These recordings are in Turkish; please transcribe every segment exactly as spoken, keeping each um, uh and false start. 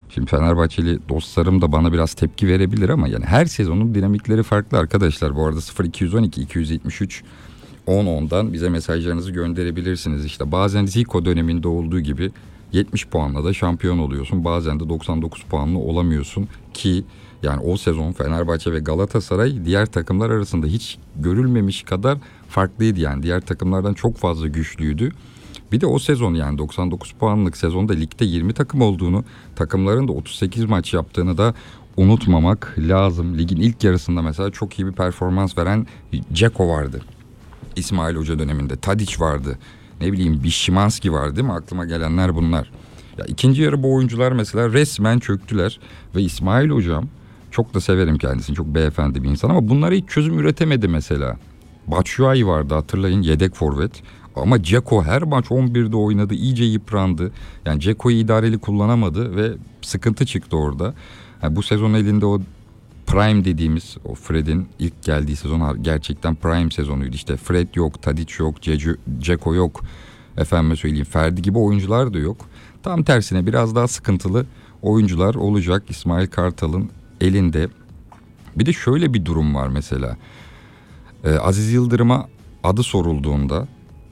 Şimdi Fenerbahçeli dostlarım da bana biraz tepki verebilir ama yani her sezonun dinamikleri farklı arkadaşlar. Bu arada sıfır iki on iki iki yetmiş üç on ondan bize mesajlarınızı gönderebilirsiniz. İşte bazen Zico döneminde olduğu gibi yetmiş puanla da şampiyon oluyorsun. Bazen de doksan dokuz puanla olamıyorsun ki yani o sezon Fenerbahçe ve Galatasaray diğer takımlar arasında hiç görülmemiş kadar farklıydı. Yani diğer takımlardan çok fazla güçlüydü. Bir de o sezon yani doksan dokuz puanlık sezonda ligde yirmi takım olduğunu, takımların da otuz sekiz maç yaptığını da unutmamak lazım. Ligin ilk yarısında mesela çok iyi bir performans veren Dzeko vardı. İsmail Hoca döneminde Tadic vardı. Ne bileyim Şimanski vardı değil mi? Aklıma gelenler bunlar. Ya ikinci yarı bu oyuncular mesela resmen çöktüler ve İsmail Hocam çok da severim kendisini. Çok beyefendi bir insan ama bunlara hiç çözüm üretemedi mesela. Batshuayi vardı hatırlayın yedek forvet. Ama Dzeko her maç on birde oynadı. İyice yıprandı. Yani Dzeko'yu idareli kullanamadı ve sıkıntı çıktı orada. Yani bu sezon elinde o prime dediğimiz o Fred'in ilk geldiği sezon gerçekten prime sezonuydu. İşte Fred yok, Tadic yok, Dzeko yok. Efendime söyleyeyim Ferdi gibi oyuncular da yok. Tam tersine biraz daha sıkıntılı oyuncular olacak İsmail Kartal'ın elinde. Bir de şöyle bir durum var mesela. Ee, Aziz Yıldırım'a adı sorulduğunda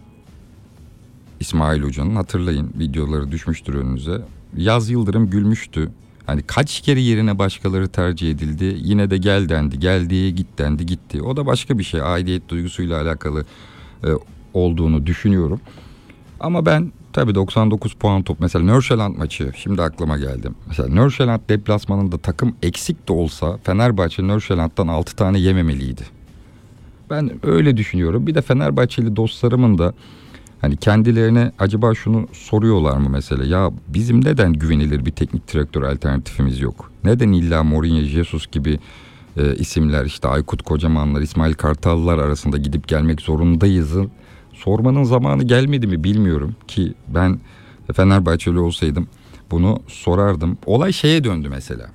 İsmail Hoca'nın hatırlayın videoları düşmüştür önünüze. Yaz Yıldırım gülmüştü. Hani kaç kere yerine başkaları tercih edildi. Yine de gel dendi. Geldi, git dendi, gitti. O da başka bir şey. Aidiyet duygusuyla alakalı e, olduğunu düşünüyorum. Ama ben tabii doksan dokuz puan top. Mesela Nordsjælland maçı şimdi aklıma geldi. Mesela Nordsjælland deplasmanında takım eksik de olsa Fenerbahçe Nordsjælland'dan altı tane yememeliydi. Ben öyle düşünüyorum. Bir de Fenerbahçeli dostlarımın da hani kendilerine acaba şunu soruyorlar mı mesela? Ya bizim neden güvenilir bir teknik direktör alternatifimiz yok? Neden illa Mourinho, Jesus gibi e, isimler işte Aykut Kocamanlar, İsmail Kartallar arasında gidip gelmek zorundayız? Sormanın zamanı gelmedi mi bilmiyorum ki ben Fenerbahçeli olsaydım bunu sorardım. Olay şeye döndü mesela.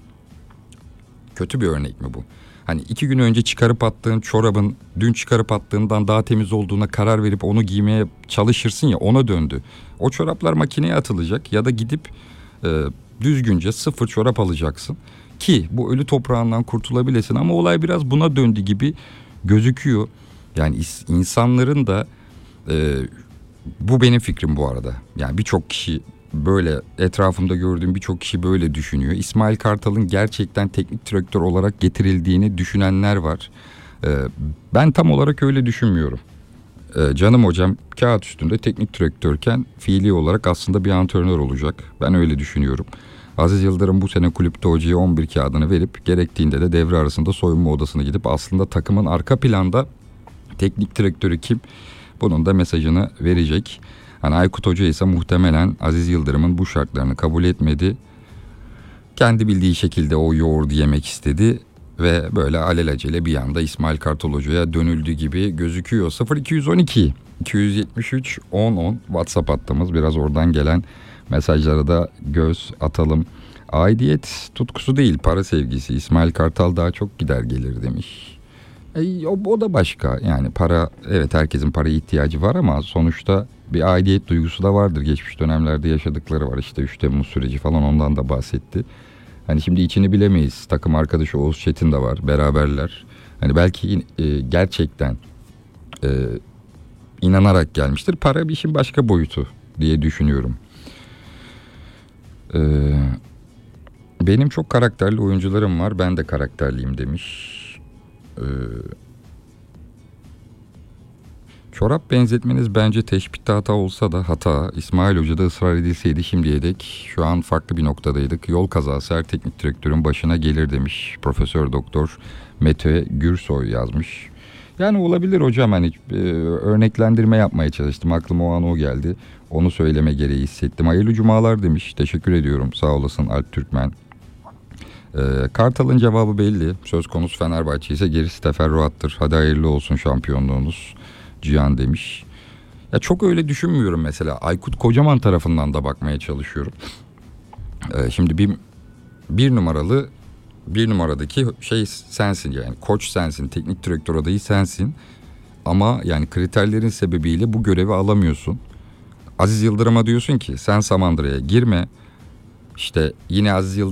Kötü bir örnek mi bu? Hani iki gün önce çıkarıp attığın çorabın dün çıkarıp attığından daha temiz olduğuna karar verip onu giymeye çalışırsın ya ona döndü. O çoraplar makineye atılacak ya da gidip e, düzgünce sıfır çorap alacaksın. Ki bu ölü toprağından kurtulabilesin ama olay biraz buna döndü gibi gözüküyor. Yani insanların da e, bu benim fikrim bu arada. Yani birçok kişi böyle etrafımda gördüğüm birçok kişi böyle düşünüyor. İsmail Kartal'ın gerçekten teknik direktör olarak getirildiğini düşünenler var. Ee, ben tam olarak öyle düşünmüyorum. Ee, canım hocam kağıt üstünde teknik direktörken fiili olarak aslında bir antrenör olacak. Ben öyle düşünüyorum. Aziz Yıldırım bu sene kulüpte hocaya on bir kağıdını verip gerektiğinde de devre arasında soyunma odasına gidip aslında takımın arka planda teknik direktörü kim bunun da mesajını verecek. Hani Aykut Hoca ise muhtemelen Aziz Yıldırım'ın bu şartlarını kabul etmedi. Kendi bildiği şekilde o yoğurdu yemek istedi ve böyle alelacele bir anda İsmail Kartal Hoca'ya dönüldü gibi gözüküyor. sıfır iki on iki iki yetmiş üç on on WhatsApp hattımız, biraz oradan gelen mesajlara da göz atalım. Aidiyet tutkusu değil, para sevgisi. İsmail Kartal daha çok gider gelir demiş. E, o, o da başka yani para, evet herkesin paraya ihtiyacı var ama sonuçta bir aidiyet duygusu da vardır. Geçmiş dönemlerde yaşadıkları var, işte üç Temmuz süreci falan, ondan da bahsetti. Hani şimdi içini bilemeyiz. Takım arkadaşı Oğuz Çetin de var, beraberler. Hani belki e, gerçekten e, inanarak gelmiştir. Para bir işin başka boyutu diye düşünüyorum. E, benim çok karakterli oyuncularım var. Ben de karakterliyim demiş. Ee, çorap benzetmeniz bence teşbihte hata olsa da hata. İsmail Hoca'da ısrar edilseydi şimdiye dek şu an farklı bir noktadaydık. Yol kazası her teknik direktörün başına gelir demiş Profesör Doktor Mete Gürsoy yazmış. Yani olabilir hocam, hani e, örneklendirme yapmaya çalıştım. Aklıma o an o geldi. Onu söyleme gereği hissettim. Hayırlı cumalar demiş. Teşekkür ediyorum. Sağ olasın Alp Türkmen. Ee, Kartal'ın cevabı belli. Söz konusu Fenerbahçe ise gerisi teferruattır. Hadi hayırlı olsun şampiyonluğunuz Cihan demiş. Ya çok öyle düşünmüyorum mesela. Aykut Kocaman tarafından da bakmaya çalışıyorum. Ee, şimdi bir bir numaralı bir numaradaki şey sensin, yani koç sensin, teknik direktör adayı sensin. Ama yani kriterlerin sebebiyle bu görevi alamıyorsun. Aziz Yıldırım'a diyorsun ki sen Samandıra'ya girme. İşte yine Aziz Yıldırım